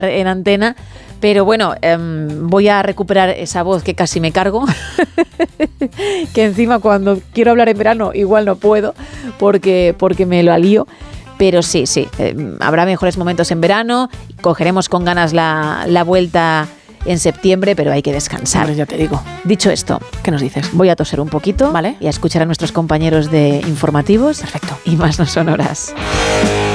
en antena, pero bueno, voy a recuperar esa voz que casi me cargo, que encima cuando quiero hablar en verano igual no puedo porque me lo alío. Pero sí, habrá mejores momentos en verano, cogeremos con ganas la vuelta en septiembre, pero hay que descansar. Pues ya te digo. Dicho esto, ¿Qué nos dices? voy a toser un poquito, Vale. Y a escuchar a nuestros compañeros de informativos. Perfecto. Y más no son horas.